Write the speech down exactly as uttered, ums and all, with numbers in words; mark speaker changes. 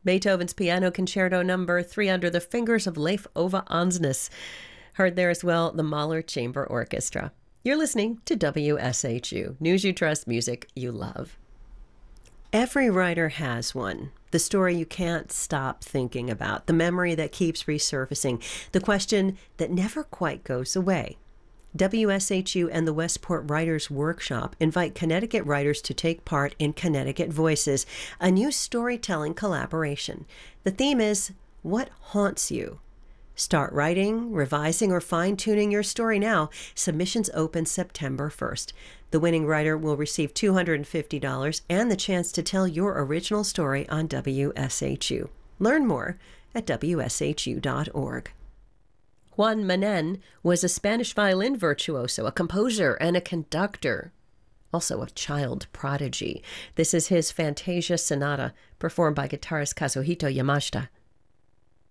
Speaker 1: Beethoven's Piano Concerto Number three under the fingers of Leif Ove Ansnes. Heard there as well, the Mahler Chamber Orchestra. You're listening to W S H U, News You Trust, Music You Love. Every writer has one. The story you can't stop thinking about, the memory that keeps resurfacing, the question that never quite goes away. W S H U and the Westport Writers Workshop invite Connecticut writers to take part in Connecticut Voices, a new storytelling collaboration. The theme is, What Haunts You? Start writing, revising, or fine-tuning your story now. Submissions open September first. The winning writer will receive two hundred fifty dollars and the chance to tell your original story on W S H U. Learn more at W S H U dot org. Juan Manen was a Spanish violin virtuoso, a composer, and a conductor, also a child prodigy. This is his Fantasia Sonata, performed by guitarist Kazuhito Yamashita.